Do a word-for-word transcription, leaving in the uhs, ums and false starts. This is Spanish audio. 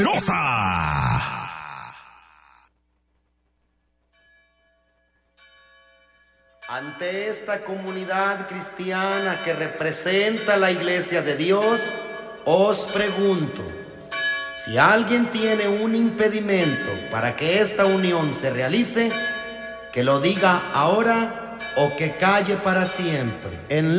Ante esta comunidad cristiana que representa la Iglesia de Dios, os pregunto, si alguien tiene un impedimento para que esta unión se realice, que lo diga ahora o que calle para siempre. En